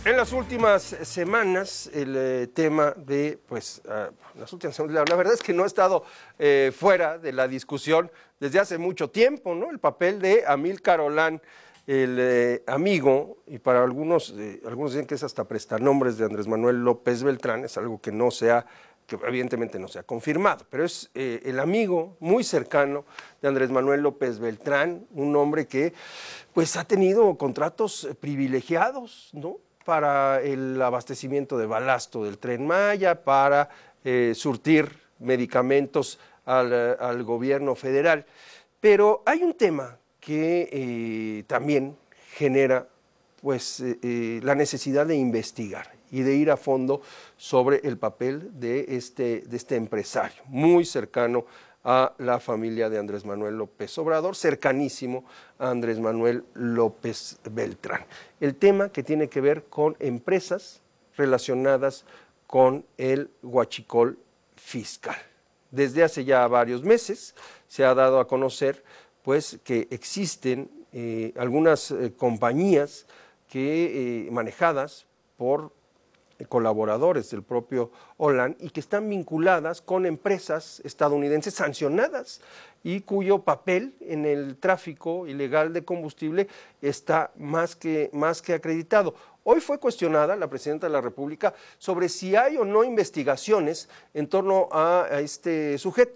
En las últimas semanas, el tema de, las últimas semanas, la verdad es que no ha estado fuera de la discusión desde hace mucho tiempo, ¿no? El papel de Amílcar Olán, el amigo, y para algunos dicen que es hasta prestanombres de Andrés Manuel López Beltrán, es algo que que evidentemente no se ha confirmado, pero es el amigo muy cercano de Andrés Manuel López Beltrán, un hombre que pues ha tenido contratos privilegiados, ¿no?, para el abastecimiento de balasto del Tren Maya, para surtir medicamentos al gobierno federal. Pero hay un tema que también genera la necesidad de investigar y de ir a fondo sobre el papel de este empresario, muy cercano a la familia de Andrés Manuel López Obrador, cercanísimo a Andrés Manuel López Beltrán. El tema que tiene que ver con empresas relacionadas con el huachicol fiscal. Desde hace ya varios meses se ha dado a conocer pues que existen algunas compañías que manejadas por colaboradores del propio Olán y que están vinculadas con empresas estadounidenses sancionadas y cuyo papel en el tráfico ilegal de combustible está más que acreditado. Hoy fue cuestionada la presidenta de la República sobre si hay o no investigaciones en torno a este sujeto.